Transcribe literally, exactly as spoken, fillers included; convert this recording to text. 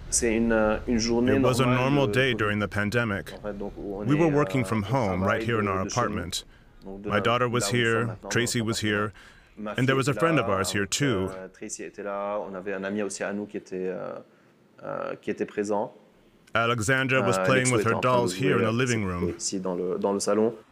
It was a normal day during the pandemic. We were working from home right here in our apartment. My daughter was here, Tracy was here, and there was a friend of ours here too. Alexandra was playing with her dolls here in the living room.